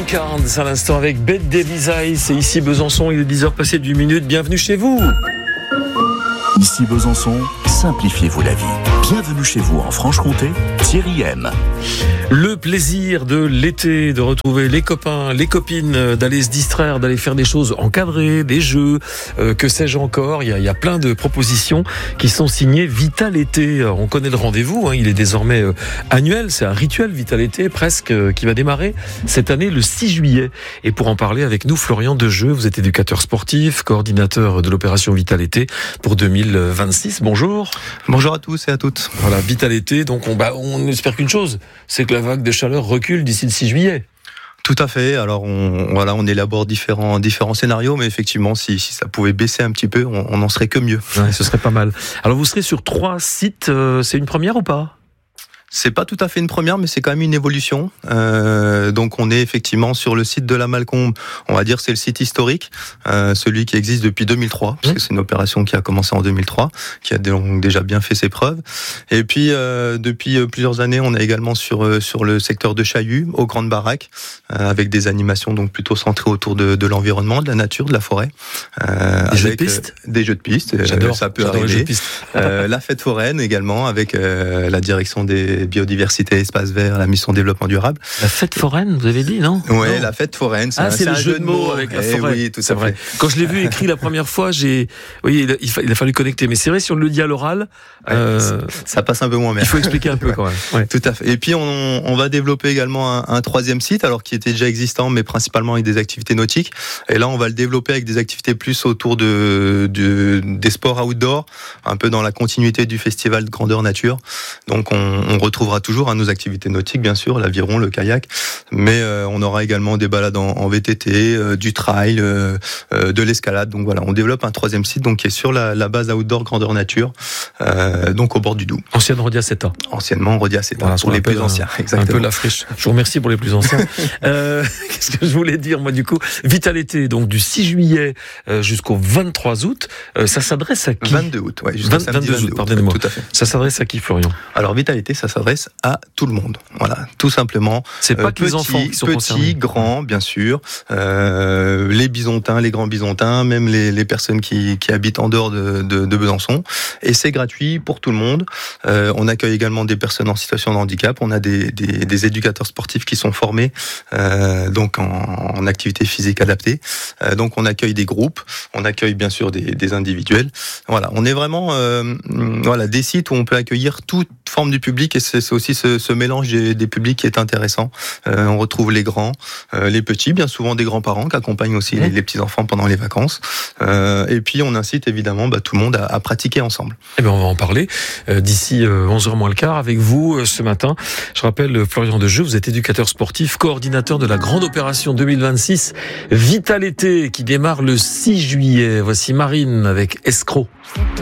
Carnes à l'instant avec Bette Davis Eyes. C'est ici Besançon, il est 10h passé d'1 minute. Bienvenue chez vous. Ici Besançon, simplifiez-vous la vie. Bienvenue chez vous en Franche-Comté, Thierry M. Le plaisir de l'été, de retrouver les copains, les copines, d'aller se distraire, d'aller faire des choses encadrées, des jeux, que sais-je encore. Il y a plein de propositions qui sont signées Vital Été. On connaît le rendez-vous, il est désormais annuel. C'est un rituel Vital Été presque qui va démarrer cette année le 6 juillet. Et pour en parler avec nous, Florian Dejeu, vous êtes éducateur sportif, coordinateur de l'opération Vital Été pour 2026. Bonjour. Bonjour à tous et à toutes. Voilà, Vital Été. Donc on espère qu'une chose, c'est que la vague de chaleur recule d'ici le 6 juillet. Tout à fait. Alors on élabore différents scénarios, mais effectivement, si ça pouvait baisser un petit peu, on n'en serait que mieux. Ouais, ce serait pas mal. Alors vous serez sur 3 sites. C'est une première ou pas ? C'est pas tout à fait une première, mais c'est quand même une évolution. Donc on est effectivement sur le site de la Malcombe. On va dire c'est le site historique, celui qui existe depuis 2003, parce que c'est une opération qui a commencé en 2003, qui a donc déjà bien fait ses preuves. Et puis depuis plusieurs années, on est également sur le secteur de Chaillu, aux Grandes Baraques, avec des animations donc plutôt centrées autour de l'environnement, de la nature, de la forêt. Des jeux de piste. Des jeux de piste. J'adore. Ça peut arriver. Les jeux de piste. La fête foraine également, avec la direction des biodiversité, espace vert, la mission développement durable. La fête foraine, vous avez dit, non ? Oui, la fête foraine. C'est un jeu de mots avec la forêt. Oui, tout à fait. Quand je l'ai vu écrit la première fois, il a fallu connecter. Mais c'est vrai, si on le dit à l'oral, ça passe un peu moins bien. Il faut expliquer un peu quand même. Ouais. Tout à fait. Et puis on va développer également un troisième site, alors qui était déjà existant, mais principalement avec des activités nautiques. Et là, on va le développer avec des activités plus autour des sports outdoor, un peu dans la continuité du festival de grandeur nature. Donc on retrouvera toujours nos activités nautiques, bien sûr, l'aviron, le kayak, mais on aura également des balades en VTT, du trail, de l'escalade. Donc voilà, on développe un troisième site donc qui est sur la base outdoor grandeur nature, donc au bord du Doubs. Ancienne Rodia Seta. Anciennement Rodia Seta, voilà, pour les plus anciens. Exactement. Un peu la friche. Je vous remercie pour les plus anciens. Qu'est-ce que je voulais dire, moi, du coup, Vital Été, donc du 6 juillet jusqu'au 23 août, ça s'adresse à qui ? 22 août, ouais, jusqu'au samedi 22 août, pardonnez-moi. Tout à fait. Ça s'adresse à qui, Florian ? Alors Vital Été, ça s'adresse à tout le monde. Voilà, tout simplement. C'est pas que les enfants qui sont concernés. Petits, grands, bien sûr. Les bisontins, les grands bisontins, même les personnes qui habitent en dehors de Besançon. Et c'est gratuit pour tout le monde. On accueille également des personnes en situation de handicap. On a des éducateurs sportifs qui sont formés donc en activité physique adaptée. Donc on accueille des groupes. On accueille bien sûr des individuels. Voilà, on est vraiment des sites où on peut accueillir toute forme du public, et c'est aussi ce mélange des publics qui est intéressant. On retrouve les grands, les petits, bien souvent des grands-parents qui accompagnent aussi les petits-enfants pendant les vacances. Et puis on incite évidemment tout le monde à pratiquer ensemble. Eh bien, on va en parler d'ici 11h moins le quart avec vous ce matin. Je rappelle, Florian Dejeu, vous êtes éducateur sportif, coordinateur de la grande opération 2026 Vital Été qui démarre le 6 juillet. Voici Marine avec Escroc.